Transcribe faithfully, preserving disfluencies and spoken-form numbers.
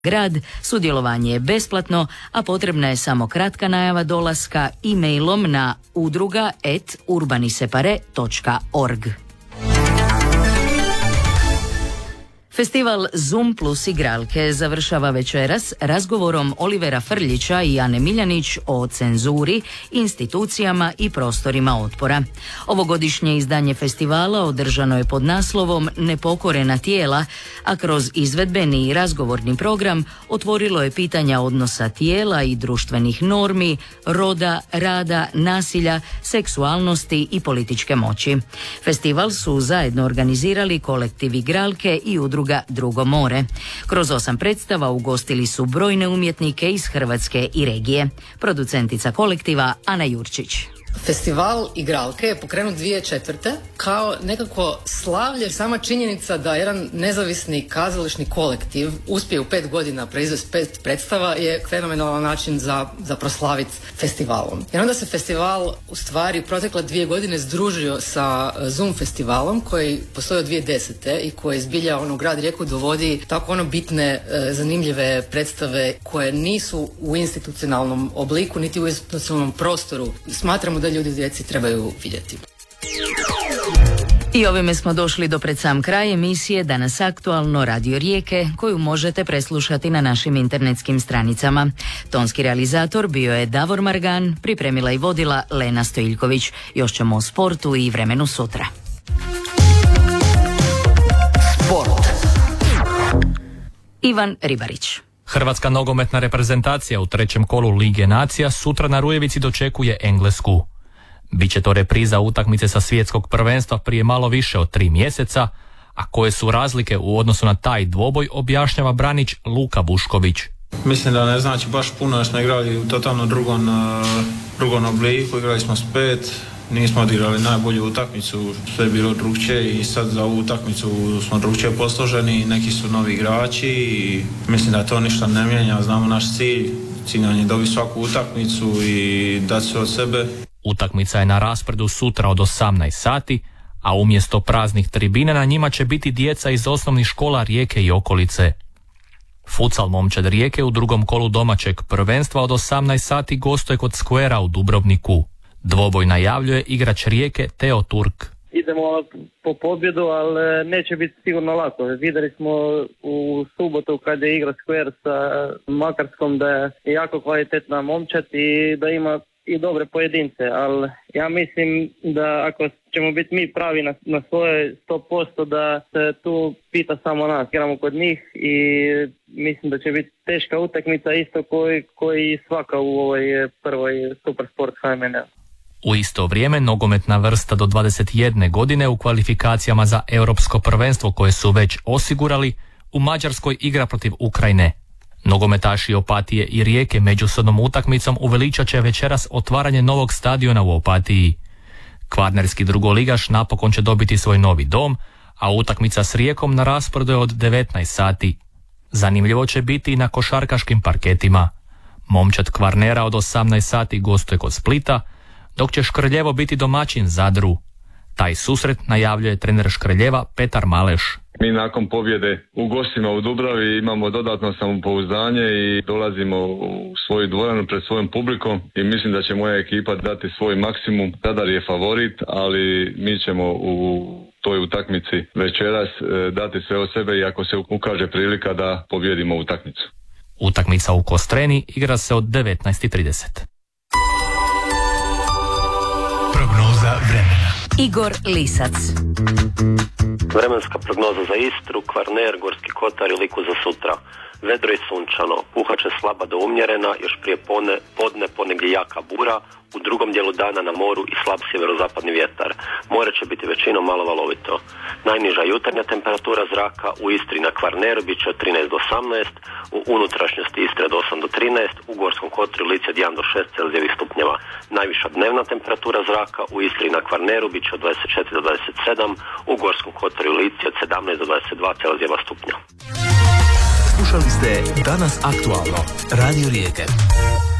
grad, sudjelovanje je besplatno, a potrebna je samo kratka najava dolaska e-mailom na udruga et urbanisepare točka org. Festival Zoom plus igralke završava večeras razgovorom Olivera Frljića i Ane Miljanić o cenzuri, institucijama i prostorima otpora. Ovogodišnje izdanje festivala održano je pod naslovom Nepokorena tijela, a kroz izvedbeni i razgovorni program otvorilo je pitanja odnosa tijela i društvenih normi, roda, rada, nasilja, seksualnosti i političke moći. Festival su zajedno organizirali kolektiv igralke i udruga Drugo more. Kroz osam predstava ugostili su brojne umjetnike iz Hrvatske i regije. Producentica kolektiva Ana Jurčić. Festival igralke je pokrenut dvije tisuće četvrte kao nekako slavlje. Sama činjenica da jedan nezavisni kazališni kolektiv uspije u pet godina proizvesti pet predstava je fenomenalan način za, za proslaviti festivalom. Jer onda se festival u stvari protekle dvije godine združio sa Zoom festivalom koji postoji od dvije tisuće desete i koji zbilja ono grad Rijeku dovodi tako ono bitne, zanimljive predstave koje nisu u institucionalnom obliku niti u institucionalnom prostoru. Smatramo da ljudi djeci trebaju vidjeti. I ovime smo došli do pred sam kraj emisije Danas aktualno Radio Rijeke, koju možete preslušati na našim internetskim stranicama. Tonski realizator bio je Davor Margan, pripremila i vodila Lena Stojiljković. Još ćemo o sportu i vremenu sutra. Sport. Ivan Ribarić. Hrvatska nogometna reprezentacija u trećem kolu Lige nacija sutra na Rujevici dočekuje Englesku. Biće to repriza utakmice sa svjetskog prvenstva prije malo više od tri mjeseca, a koje su razlike u odnosu na taj dvoboj objašnjava branič Luka Bušković. Mislim da ne znači baš puno jer smo igrali u totalno drugom, drugom obliku, igrali smo s pet, nismo odigrali najbolju utakmicu, sve je bilo drugčije i sad za ovu utakmicu smo drugčije posloženi, neki su novi igrači i mislim da to ništa ne mijenja, znamo naš cilj, cilj nam je dobiti svaku utakmicu i dati sve od sebe. Utakmica je na raspredu sutra od osamnaest sati, a umjesto praznih tribina na njima će biti djeca iz osnovnih škola Rijeke i okolice. Futsal momčad Rijeke u drugom kolu domaćeg prvenstva od osamnaest sati gostuje kod Skvera u Dubrovniku. Dvoboj najavljuje igrač Rijeke Teo Turk. Idemo po pobjedu, ali neće biti sigurno lako. Vidjeli smo u subotu kad je igra Skver sa Makarskom da je jako kvalitetna momčad i da ima i dobre pojedince, ali ja mislim da ako ćemo biti mi pravi na, na svoje sto posto da se tu pita samo nas. Igramo kod njih i mislim da će biti teška utakmica isto koji, koji svaka u ovoj prvoj Supersport H M N. U isto vrijeme nogometna vrsta do dvadeset jedne godine u kvalifikacijama za europsko prvenstvo koje su već osigurali u Mađarskoj igra protiv Ukrajine. Nogometaši Opatije i Rijeke međusobnom utakmicom uveličat će večeras otvaranje novog stadiona u Opatiji. Kvarnerski drugoligaš napokon će dobiti svoj novi dom, a utakmica s Rijekom na rasporedu je od devetnaest sati. Zanimljivo će biti i na košarkaškim parketima. Momčad Kvarnera od osamnaest sati gostuje kod Splita, dok će Škrljevo biti domaćin Zadru. Taj susret najavljuje trener Škrljeva Petar Maleš. Mi nakon pobjede u gostima u Dubravi imamo dodatno samopouzdanje i dolazimo u svoju dvoranu pred svojom publikom i mislim da će moja ekipa dati svoj maksimum. Zadar je favorit, ali mi ćemo u toj utakmici večeras dati sve od sebe i ako se ukaže prilika da pobjedimo utakmicu. Utakmica u Kostreni igra se od devetnaest i trideset. Prognoza vremena. Igor Lisac. Vremenska prognoza za Istru, Kvarner, Gorski kotar i Liku za sutra. Vedro i sunčano, puhaće slaba do umjerena, još prije pone, podne ponegdje jaka bura, u drugom dijelu dana na moru i slab sjeverozapadni vjetar. More će biti većinom malo valovito. Najniža jutarnja temperatura zraka u Istri na Kvarneru bit će od trinaest do osamnaest, u unutrašnjosti Istre od osam do trinaest, u Gorskom kotaru i Lici od jedan do šest celzijevih stupnjeva. Najviša dnevna temperatura zraka u Istri na Kvarneru bit će od dvadeset četiri do dvadeset sedam, u Gorskom kotaru i Lici od sedamnaest do dvadeset dva celzijeva stupnja. Slušali ste Danas aktualno, Radio Rijeke.